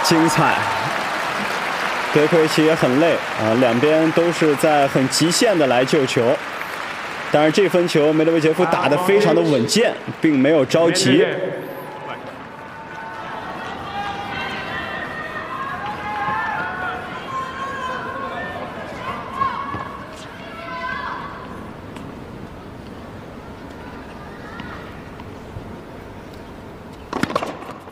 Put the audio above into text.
精彩。德科维奇也很累啊，两边都是在很极限的来救球。但是这分球梅德韦杰夫打得非常的稳健，并没有着急。